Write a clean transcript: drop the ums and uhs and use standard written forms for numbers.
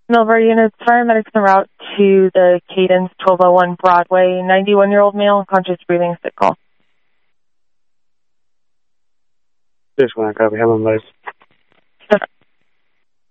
Milvar units, paramedics en route to the Cadence 1201 Broadway, 91-year-old male, unconscious breathing, sick call. Just want to copy. Have a nice